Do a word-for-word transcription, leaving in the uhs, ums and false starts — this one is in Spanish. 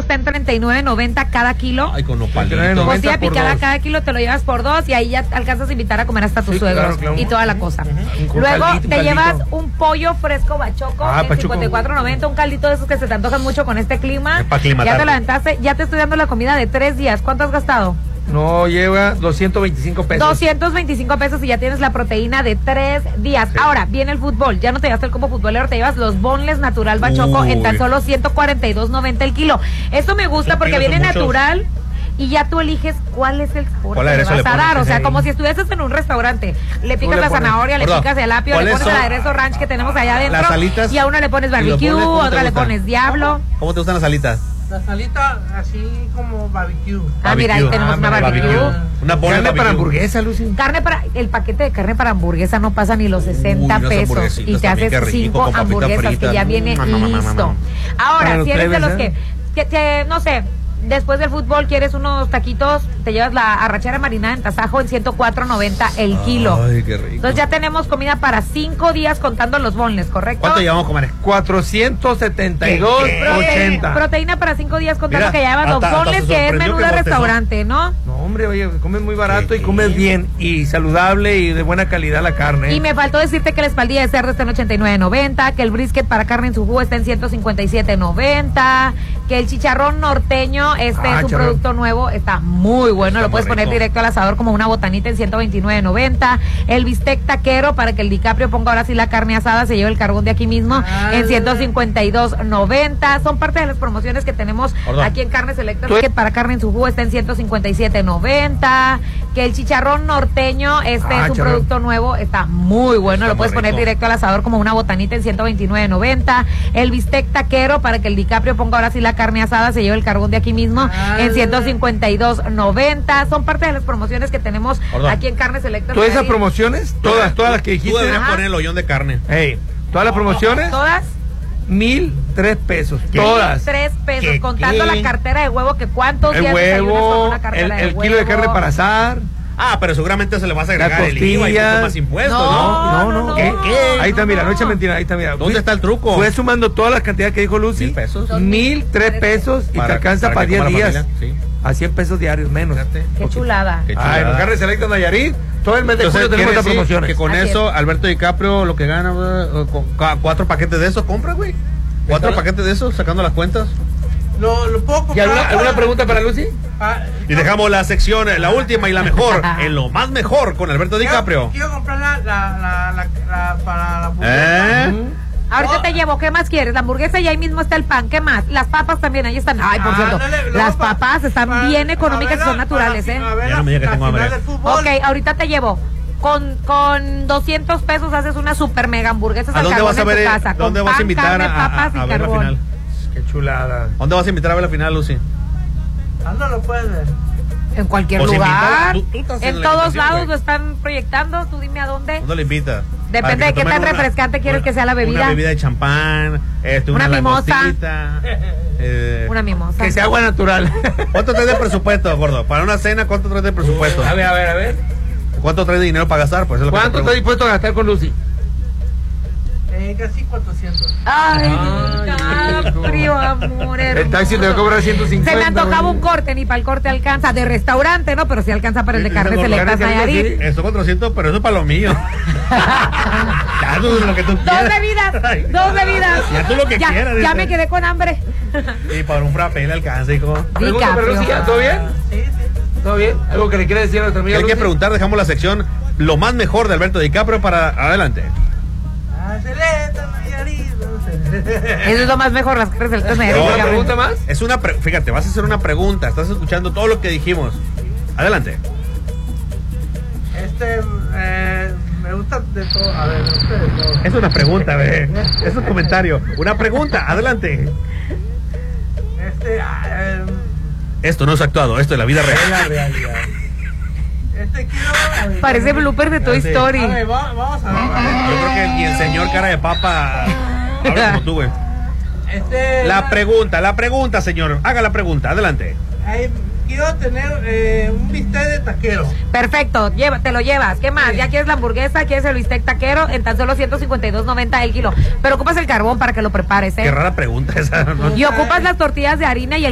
está en treinta y nueve noventa cada kilo. Ay, con nopalitos. Costilla picada cada kilo, te lo llevas por dos y ahí ya alcanzas a invitar a comer hasta tus sí, suegros claro, claro. y toda la cosa. Uh-huh. Luego caldito, te llevas un pollo fresco bachoco ah, en cincuenta y cuatro noventa, un caldito de esos que se te antojan mucho con este clima. Ya te lo aventaste, ya te estoy dando la comida de tres días. ¿Cuánto has gastado? No, lleva doscientos veinticinco pesos. doscientos veinticinco pesos y ya tienes la proteína de tres días. Sí. Ahora, viene el fútbol. Ya no te llevas el combo futbolero, te llevas los boneless natural bachoco Uy. en tan solo ciento cuarenta y dos noventa el kilo. Esto me gusta porque viene natural y ya tú eliges cuál es el sabor que le vas a dar. O sea, sí. como si estuvieses en un restaurante. Le picas la zanahoria, le picas el apio, le pones el aderezo ranch que tenemos allá adentro. Las alitas. Y a una le pones barbecue, a otra le pones diablo. ¿Cómo te gustan las alitas? La salita así como barbecue. Ah, mira, ahí tenemos ah, una barbecue. barbecue. Una bola carne barbecue. para hamburguesa, Lucy. Carne para, el paquete de carne para hamburguesa no pasa ni los sesenta Uy, pesos. Y te haces cinco hamburguesas frita. Que ya viene no, no, no, listo. No, no, no. Ahora, si eres de los que, que, que, no sé, después del fútbol quieres unos taquitos, te llevas la arrachera marinada en tasajo en ciento cuatro noventa el kilo. Ay, qué rico. Entonces ya tenemos comida para cinco días contando los boneless, ¿correcto? ¿Cuánto llevamos, comadre? cuatrocientos setenta y dos ochenta. Proteína para cinco días contando Mira, que llevas los boneless, que es menú de restaurante, ¿no? No, hombre, oye, comes muy barato y comes bien y saludable y de buena calidad la carne. Y me faltó decirte que la espaldilla de cerdo está en ochenta y nueve noventa, que el brisket para carne en su jugo está en ciento cincuenta y siete noventa, que el chicharrón norteño, este ah, es un charrón. producto nuevo, está muy bueno, está lo puedes poner rico. directo al asador como una botanita en ciento veintinueve noventa, el bistec taquero para que el DiCaprio ponga ahora sí la carne asada, se lleve el carbón de aquí mismo ah, en ciento cincuenta y dos noventa, son parte de las promociones que tenemos Perdón. aquí en Carne Selecta, que para carne en su jugo está en ciento cincuenta y siete noventa, que el chicharrón norteño, este ah, es un charrón. producto nuevo, está muy bueno, está lo puedes poner rico. directo al asador como una botanita en ciento veintinueve noventa, el bistec taquero para que el DiCaprio ponga ahora sí la carne asada, se lleve el carbón de aquí mismo ah, en ciento cincuenta y dos noventa, son parte de las promociones que tenemos Perdón. aquí en Carne Selecta. ¿Todas esas promociones? Todas, todas las que dijiste. Tú deberías poner el hoyón de carne. Hey, ¿todas las promociones? ¿Todas? Mil tres pesos, ¿Qué? todas. Mil tres pesos, ¿Qué, contando qué? la cartera de huevo, que cuántos el días huevo, con una cartera el, de el huevo. kilo de carne para asar. Ah, pero seguramente se le vas a agregar la el I V A y mucho más impuestos, no, ¿no? No, no, ¿Qué? no, ¿Qué? no, Ahí está, mira, no, no echa mentira, ahí está, mira. ¿Dónde está el truco? Fue sumando todas las cantidades que dijo Lucy. Mil pesos. Mil tres pesos y para, te alcanza para, para diez días. Sí. A cien pesos diarios menos. Qué chulada. Qué chulada. Ay, en Carne Selecta Nayarit, todo el mes de julio tenemos estas promociones. Que con Así eso, es. Alberto DiCaprio lo que gana, uh, con cuatro paquetes de eso, compra, güey. Cuatro paquetes de eso, sacando las cuentas. Lo, lo puedo comprar. ¿Y alguna, alguna pregunta para Lucy? Ah, y dejamos la sección, la última y la mejor, en lo más mejor con Alberto quiero, DiCaprio. Quiero comprar la, la, la, la, la para la hamburguesa. ¿Eh? Ahorita oh. te llevo, ¿qué más quieres? La hamburguesa y ahí mismo está el pan, ¿qué más? Las papas también, ahí están. Ay, por ah, cierto, dale, no, las papas están para, bien económicas y son naturales, ¿eh? Ver, ya no me digas que tengo hambre. Ok, ahorita te llevo. Con, con doscientos pesos haces una super mega hamburguesa al carbón en tu casa. ¿Dónde con vas pan, a invitar carne, a, papas a, a y ver carbón. la final? Qué chulada. ¿Dónde vas a invitar a ver la final, Lucy? ¿Dónde lo puedes ver? En cualquier pues lugar. Tú, tú en todos lados wey. lo están proyectando. Tú dime a dónde. ¿Dónde lo invitas? Depende de qué tan una, refrescante quieres una, que sea la bebida. Una bebida de champán, este, una, una mimosa. Eh, una mimosa. Que sea agua natural. ¿Cuánto traes de presupuesto, gordo? Para una cena, ¿cuánto traes de presupuesto? A ver, a ver, a ver. ¿Cuánto traes de dinero para gastar? Pues es lo ¿Cuánto estás dispuesto a gastar con Lucy? Eh, casi cuatrocientos. Ay, DiCaprio, amor hermoso. El taxi te va a cobrar ciento cincuenta. Se me antojaba un corte, ni para el corte alcanza. De restaurante, ¿no? Pero sí alcanza para el de Carne Selecta Nayarit. Eso cuatrocientos, pero eso es para lo mío. Ya tú lo que tú quieras. Dos bebidas, dos bebidas. Ya tú lo que ya, quieras. Ya me quedé con hambre. Y para un frappé le alcanza, hijo. Pregunta, pero Lucy, ¿todo bien? Sí, sí. ¿Todo bien? ¿Algo que le quiere decir a nuestra amiga Hay Lucy? que preguntar, dejamos la sección lo más mejor de Alberto DiCaprio para adelante. Eso es lo más mejor, las Carnes Selectas Nayarit. ¿Una pregunta más? Es una pre fíjate, vas a hacer una pregunta. Estás escuchando todo lo que dijimos. Adelante. Este, eh, me gusta de todo. A ver, me gusta de todo. Es una pregunta, ve. Es un comentario. Una pregunta, adelante. Este, eh, esto no es actuado, esto es la vida real. la realidad. Este quiero. Parece blooper de Toy Story. A ver, va, vamos a ver. Yo creo que ni el señor cara de papa habla como tú, güey. Este, la pregunta, la pregunta, señor. Haga la pregunta, adelante. Eh, quiero tener eh, un bistec de taquero. Perfecto, lleva, te lo llevas. ¿Qué más? Sí. ¿Ya quieres la hamburguesa? ¿Quieres el bistec taquero? En tan solo ciento cincuenta y dos noventa el kilo. Pero ocupas el carbón para que lo prepares, ¿eh? Qué rara pregunta esa, ¿no? Y ocupas las tortillas de harina y el